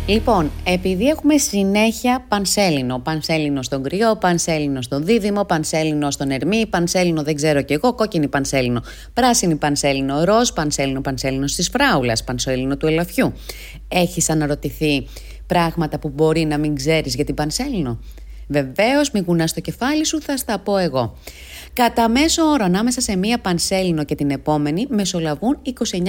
Λοιπόν, επειδή έχουμε συνέχεια πανσέλινο, πανσέλινο στον κρυό, πανσέλινο στον δίδυμο, πανσέλινο στον ερμή, πανσέλινο δεν ξέρω κι εγώ, κόκκινη πανσέλινο, πράσινη πανσέλινο, ροζ πανσέλινο της φράουλας, πανσέλινο του ελαφιού. Έχεις αναρωτηθεί πράγματα που μπορεί να μην ξέρεις για την πανσέλινο? Βεβαίως, μην κουνάς το κεφάλι σου, θα στα πω εγώ. Κατά μέσο όρο, ανάμεσα σε μία πανσέλινο και την επόμενη, μεσολαβούν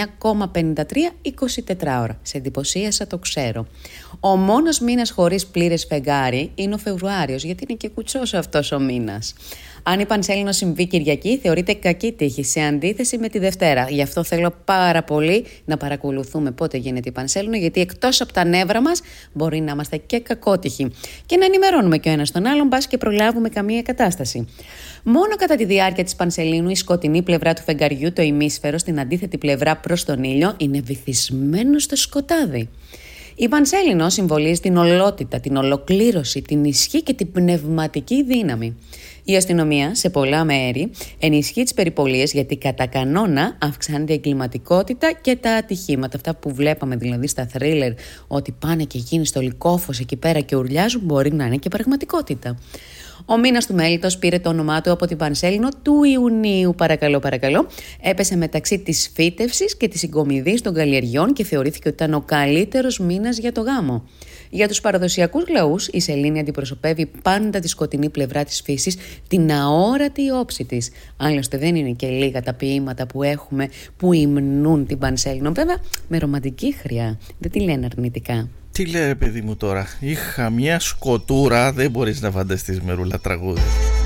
29,53-24 ώρα. Σε εντυπωσίασα, το ξέρω. Ο μόνος μήνας χωρίς πλήρες φεγγάρι είναι ο Φεβρουάριος, γιατί είναι και κουτσός αυτός ο μήνας. Αν η πανσέλινο συμβεί Κυριακή, θεωρείται κακή τύχη, σε αντίθεση με τη Δευτέρα. Γι' αυτό θέλω πάρα πολύ να παρακολουθούμε πότε γίνεται η πανσέλινο, γιατί εκτός από τα νεύρα μας μπορεί να είμαστε και κακότυχοι. Και να ενημερώνουμε και ο ένας τον άλλον, μπας και προλάβουμε καμία κατάσταση. Μόνο κατά τη διάρκεια της πανσελίνου, η σκοτεινή πλευρά του φεγγαριού, το ημίσφαιρο, στην αντίθετη πλευρά προς τον ήλιο, είναι βυθισμένο στο σκοτάδι. Η πανσέλινο συμβολίζει την ολότητα, την ολοκλήρωση, την ισχύ και την πνευματική δύναμη. Η αστυνομία σε πολλά μέρη ενισχύει τις περιπολίες, γιατί κατά κανόνα αυξάνεται η εγκληματικότητα και τα ατυχήματα. Αυτά που βλέπαμε δηλαδή στα θρίλερ, ότι πάνε και γίνει στο λυκόφως εκεί πέρα και ουρλιάζουν, μπορεί να είναι και πραγματικότητα. Ο μήνας του Μέλιτος πήρε το όνομά του από την πανσέλινο του Ιουνίου, παρακαλώ. Έπεσε μεταξύ της φύτευσης και της συγκομιδής των καλλιεργιών και θεωρήθηκε ότι ήταν ο καλύτερος μήνας για το γάμο. Για τους παραδοσιακούς λαούς, η σελήνη αντιπροσωπεύει πάντα τη σκοτεινή πλευρά της φύσης, την αόρατη όψη της. Άλλωστε, δεν είναι και λίγα τα ποίηματα που έχουμε που υμνούν την πανσέλινο. Βέβαια, με ρομαντική χρειά. Δεν τη λένε αρνητικά. Τι λέει, παιδί μου, τώρα? Είχα μια σκοτούρα, δεν μπορείς να φανταστείς, Μερούλα, τραγούδι.